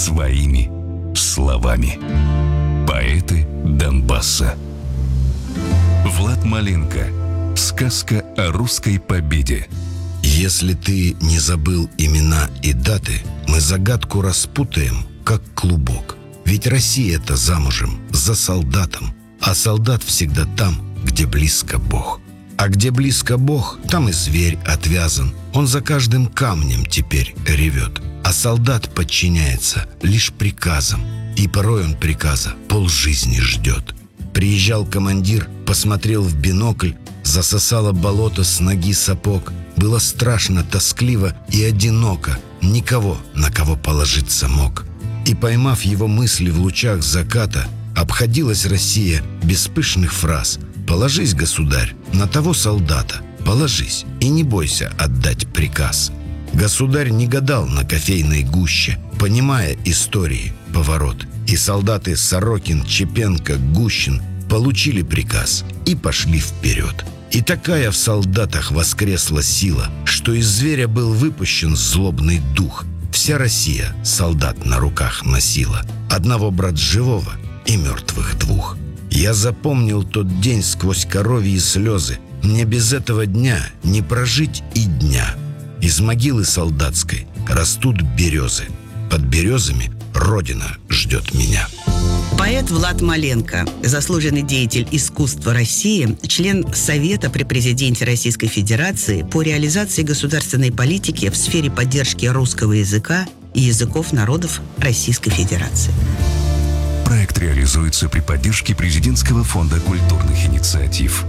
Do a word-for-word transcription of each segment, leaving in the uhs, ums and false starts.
своими словами. Поэты Донбасса. Влад Маленко. Сказка о русской победе. Если ты не забыл имена и даты, мы загадку распутаем, как клубок. Ведь Россия-то замужем за солдатом, а солдат всегда там, где близко Бог. А где близко Бог, там и зверь отвязан. Он за каждым камнем теперь ревет. А солдат подчиняется лишь приказам. И порой он приказа полжизни ждет. Приезжал командир, посмотрел в бинокль, засосало болото с ноги сапог. Было страшно, тоскливо и одиноко. Никого, на кого положиться мог. И, поймав его мысли в лучах заката, обходилась Россия без пышных фраз. «Положись, государь, на того солдата, положись, и не бойся отдать приказ». Государь не гадал на кофейной гуще, понимая истории поворот. И солдаты Сорокин, Чепенко, Гущин получили приказ и пошли вперед. И такая в солдатах воскресла сила, что из зверя был выпущен злобный дух. Вся Россия солдат на руках носила, одного брат живого и мертвых двух. Я запомнил тот день сквозь коровьи слезы. Мне без этого дня не прожить и дня. Из могилы солдатской растут березы. Под березами Родина ждет меня. Поэт Влад Маленко, заслуженный деятель искусства России, член Совета при президенте Российской Федерации по реализации государственной политики в сфере поддержки русского языка и языков народов Российской Федерации. Проект реализуется при поддержке Президентского фонда культурных инициатив.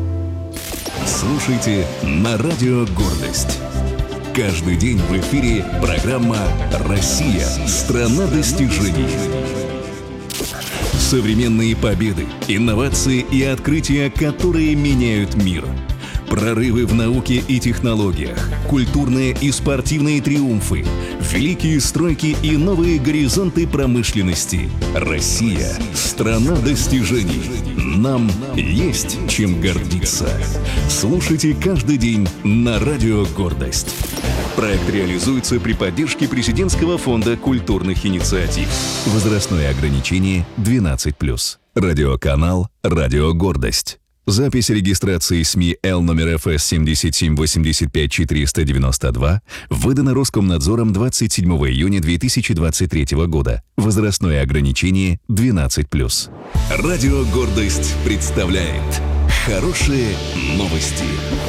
Слушайте на радио «Гордость». Каждый день в эфире программа «Россия. Страна достижений». Современные победы, инновации и открытия, которые меняют мир. Прорывы в науке и технологиях, культурные и спортивные триумфы, великие стройки и новые горизонты промышленности. Россия – страна достижений. Нам есть чем гордиться. Слушайте каждый день на радио «Гордость». Проект реализуется при поддержке Президентского фонда культурных инициатив. Возрастное ограничение двенадцать плюс. Радиоканал «Радио Гордость». Запись регистрации СМИ Л номер эф эс семь семь восемь пять четыре девять два выдана Роскомнадзором двадцать седьмого июня две тысячи двадцать третьего года. Возрастное ограничение двенадцать плюс. Радио «Гордость» представляет хорошие новости.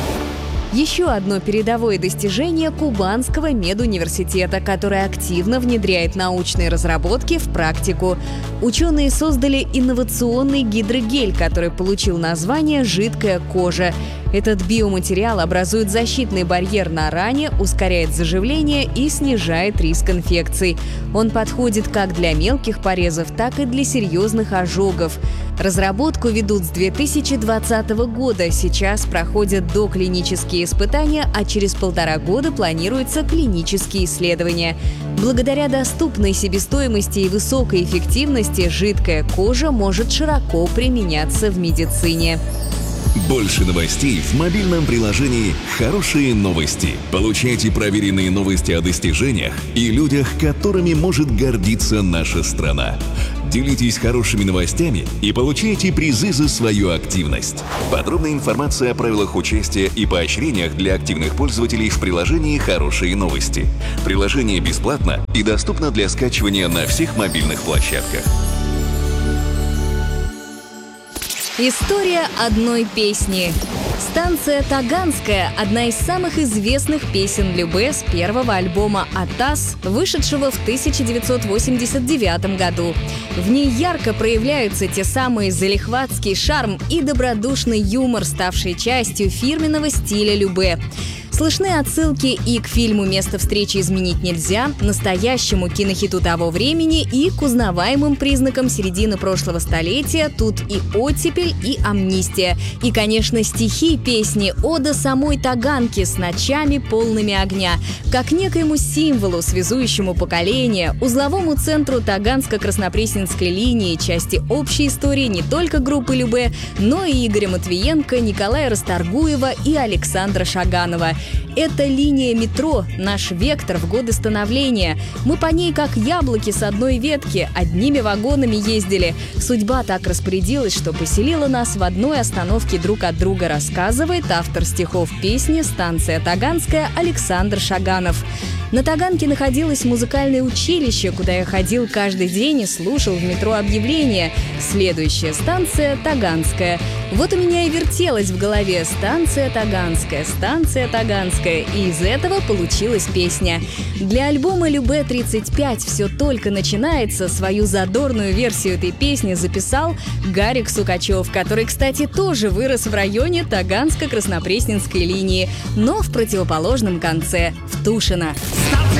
Еще одно передовое достижение Кубанского медуниверситета, который активно внедряет научные разработки в практику. Ученые создали инновационный гидрогель, который получил название «жидкая кожа». Этот биоматериал образует защитный барьер на ране, ускоряет заживление и снижает риск инфекций. Он подходит как для мелких порезов, так и для серьезных ожогов. Разработку ведут с две тысячи двадцатого года. Сейчас проходят доклинические испытания, а через полтора года планируются клинические исследования. Благодаря доступной себестоимости и высокой эффективности жидкая кожа может широко применяться в медицине. Больше новостей в мобильном приложении «Хорошие новости». Получайте проверенные новости о достижениях и людях, которыми может гордиться наша страна. Делитесь хорошими новостями и получайте призы за свою активность. Подробная информация о правилах участия и поощрениях для активных пользователей в приложении «Хорошие новости». Приложение бесплатно и доступно для скачивания на всех мобильных площадках. История одной песни. Станция Таганская – одна из самых известных песен Любэ с первого альбома «Атас», вышедшего в тысяча девятьсот восемьдесят девятом году. В ней ярко проявляются те самые залихватский шарм и добродушный юмор, ставшие частью фирменного стиля Любэ. Слышны отсылки и к фильму «Место встречи изменить нельзя», настоящему кинохиту того времени, и к узнаваемым признакам середины прошлого столетия. Тут и оттепель, и амнистия. И, конечно, стихи песни «Ода самой Таганке» с ночами полными огня, как некоему символу, связующему поколения, узловому центру Таганско-Краснопресненской линии, части общей истории не только группы Любэ, но и Игоря Матвиенко, Николая Расторгуева и Александра Шаганова. Это линия метро, наш вектор в годы становления. Мы по ней как яблоки с одной ветки, одними вагонами ездили. Судьба так распорядилась, что поселила нас в одной остановке друг от друга, рассказывает автор стихов песни «Станция Таганская» Александр Шаганов. На Таганке находилось музыкальное училище, куда я ходил каждый день и слушал в метро объявления. Следующая станция – Таганская. Вот у меня и вертелось в голове «Станция Таганская, станция Таганская», и из этого получилась песня. Для альбома «Любэ тридцать пять» «Все только начинается» свою задорную версию этой песни записал Гарик Сукачев, который, кстати, тоже вырос в районе Таганско-Краснопресненской линии, но в противоположном конце – в Тушино. Станция